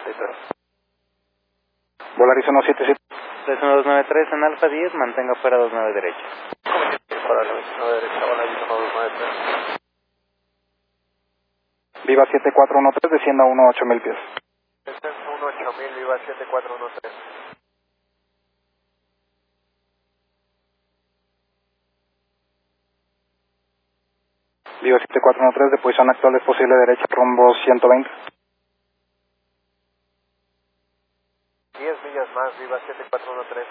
93. Volaris 177. 31293 en Alfa 10, mantenga fuera 29 derecha. Para la 29 derecha, Volaris 1293. Viva 7413, descienda 18000 pies. Descenso 18000, Viva 7413. Viva 7413, de posición actual es posible derecha, rumbo 120. 10 millas más, Viva 7413.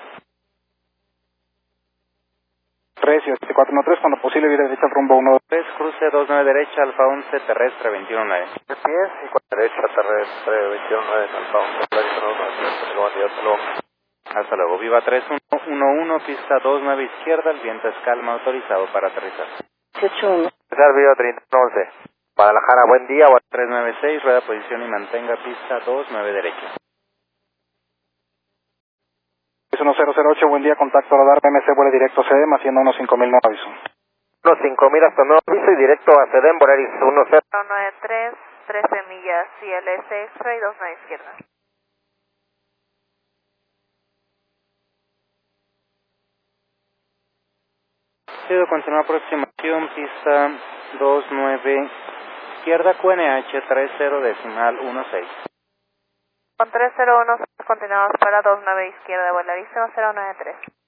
Recio 7413, cuando posible vira derecha, rumbo 3, cruce 29 derecha, Alfa 11, terrestre 219. De pies y con derecha, terrestre 219, Alfa 11, Volaris 1293. Buen día, hasta luego. Hasta luego. Viva 3111, pista 29 izquierda, el viento es calma, autorizado para aterrizar. 81. Viva 3111. Guadalajara, buen día. 396, rueda posición y mantenga pista 29 derecha. 1008, buen día, contacto radar, BMC, vuelo directo CDM, haciendo unos 5000, no aviso. Unos 5000 hasta nuevo aviso y directo a CDM, Volaris 093, 13 millas, CLS extra y 29 izquierda. Decido continuar aproximación, pista 29 izquierda, QNH 30.16. Con 301 continuamos para 29 izquierda, Volaris 1093.